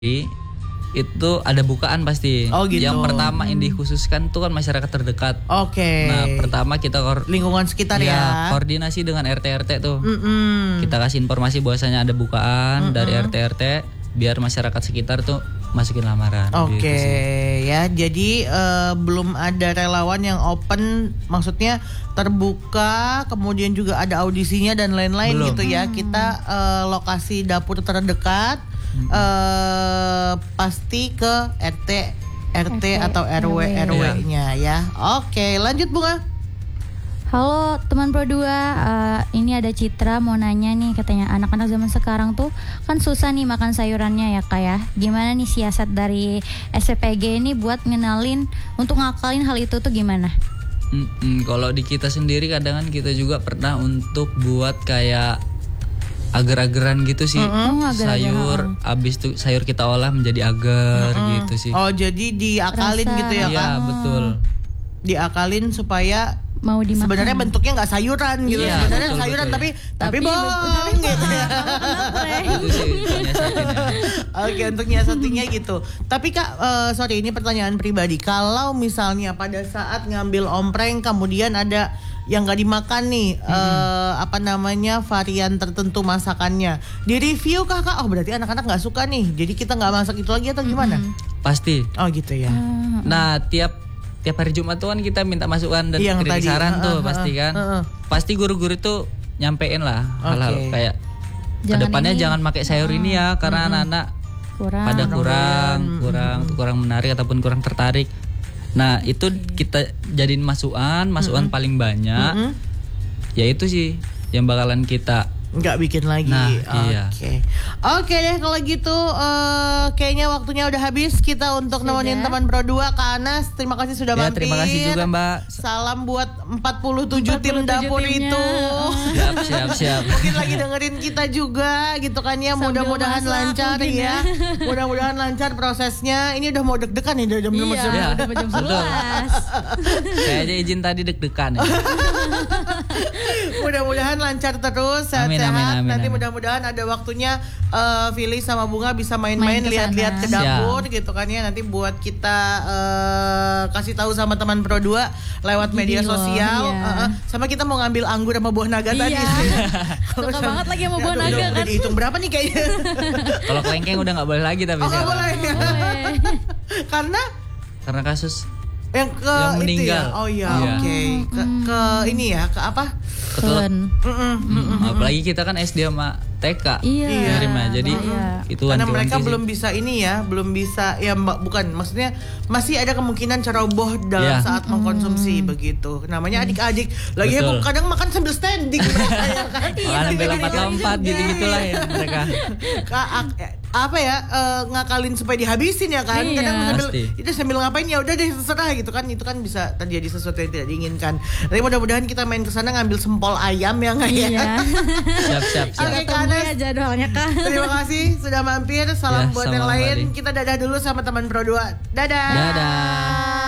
itu ada bukaan pasti. Oh gitu. Yang pertama yang dikhususkan tuh kan masyarakat terdekat. Oke. Nah pertama kita lingkungan sekitar ya. Koordinasi dengan RT tuh. Kita kasih informasi bahwasanya ada bukaan dari RT biar masyarakat sekitar tuh masukin lamaran. Oke gitu ya. Jadi belum ada relawan yang open, maksudnya terbuka, kemudian juga ada audisinya dan lain-lain Belum. gitu ya. Kita lokasi dapur terdekat. Pasti ke RT atau RW-nya ya. Oke, lanjut Bunga. Halo teman Pro 2, ini ada Citra mau nanya nih, katanya anak-anak zaman sekarang tuh kan susah nih makan sayurannya ya Kak ya. Gimana nih siasat dari SPPG ini buat ngenalin untuk ngakalin hal itu tuh gimana? Kalau di kita sendiri kadang kan kita juga pernah untuk buat kayak agar-agaran gitu sih. Sayur abis itu sayur kita olah menjadi agar gitu sih. Oh jadi diakalin gitu ya Kak? Iya betul. Diakalin supaya mau dimakan. Sebenarnya bentuknya nggak sayuran gitu. Iya, Sebenarnya betul, sayuran betul. tapi bohong gitu ya. Itu sih nyiasatinnya. Oke, untuk nyiasatinnya gitu. Tapi Kak, sorry ini pertanyaan pribadi. Kalau misalnya pada saat ngambil ompreng kemudian ada yang nggak dimakan nih, varian tertentu masakannya, di review Kak? Oh berarti anak-anak nggak suka nih, jadi kita nggak masak itu lagi atau gimana? Pasti. Oh gitu ya. Nah tiap hari Jumat tuh kan kita minta masukan dan kritik saran tuh pasti kan. Pasti guru-guru tuh nyampein lah hal-hal kayak kedepannya jangan pakai sayur ini ya karena anak-anak pada kurang menarik ataupun kurang tertarik. Nah itu kita jadiin masukan paling banyak. Ya itu sih yang bakalan kita nggak bikin lagi. Nah, Oke deh kalau gitu kayaknya waktunya udah habis kita untuk nemenin teman Pro 2. Kak Anas, terima kasih sudah mampir. Terima kasih juga Mbak. Salam buat 47 tim dapur timnya. itu. Siap. Mungkin lagi dengerin kita juga gitu kan ya. Mudah-mudahan lancar ya. Mudah-mudahan lancar prosesnya. Ini udah mau deg-degan nih udah jam 11. Udah jam 11. Kayaknya izin tadi deg-degan ya. Mudah-mudahan lancar terus, sehat-sehat. Nanti mudah-mudahan ada waktunya Fili sama Bunga bisa main-main, lihat-lihat ke dapur gitu kan ya. Nanti buat kita kasih tahu sama teman Pro 2 lewat media sosial. Sama kita mau ngambil anggur sama buah naga tadi. Suka banget lagi sama buah naga kan. Udah dihitung berapa nih kayaknya? Kalau kelengkeng udah nggak boleh lagi tapi nggak boleh. Karena kasus yang meninggal. Itu ya? Oh iya, oke. Ke ini ya, ke apa? Ketelan. Apalagi kita kan SD sama TK. Iya. Jadi itu karena mereka belum bisa bukan, maksudnya masih ada kemungkinan ceroboh dalam saat mengkonsumsi begitu. Namanya adik-adik lagi heboh kadang makan sambil standing mereka ya kan. Sambil lompat-lompat gitu-gitulah ya mereka. Ngakalin supaya dihabisin ya kan. Kadang sambil ngapain ya udah deh terserah gitu kan. Itu kan bisa terjadi sesuatu yang tidak diinginkan. Tapi mudah-mudahan kita main kesana ngambil sempol ayam ya nggak ya. Siap. Oke Kak Anas, jadwalnya Kak. terima kasih sudah mampir. Salam buat yang lain. Kita dadah dulu sama teman Pro 2. Dadah.